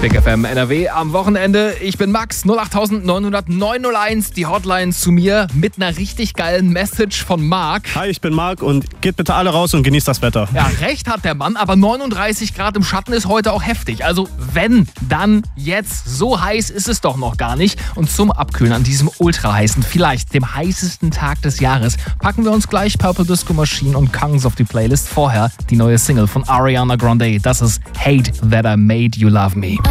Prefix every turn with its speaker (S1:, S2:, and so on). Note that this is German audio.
S1: Big FM NRW am Wochenende. Ich bin Max, 08900 die Hotline zu mir mit einer richtig geilen Message von Marc.
S2: Hi, ich bin Marc und geht bitte alle raus und genießt das Wetter.
S1: Ja, recht hat der Mann, aber 39 Grad im Schatten ist heute auch heftig. Also wenn, dann jetzt. So heiß ist es doch noch gar nicht. Und zum Abkühlen an diesem ultra heißen, vielleicht dem heißesten Tag des Jahres, packen wir uns gleich Purple Disco Machine und Kangs auf die Playlist. Vorher die neue Single von Ariana Grande. Das ist Hate That I Made You Love Me.